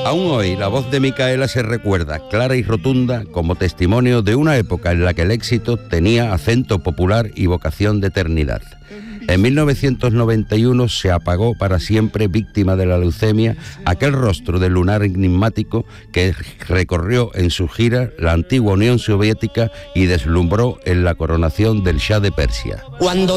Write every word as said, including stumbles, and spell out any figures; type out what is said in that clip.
Aún hoy la voz de Micaela se recuerda clara y rotunda como testimonio de una época en la que el éxito tenía acento popular y vocación de eternidad. En mil novecientos noventa y uno se apagó para siempre, víctima de la leucemia, aquel rostro de lunar enigmático que recorrió en su gira la antigua Unión Soviética y deslumbró en la coronación del Shah de Persia. Cuando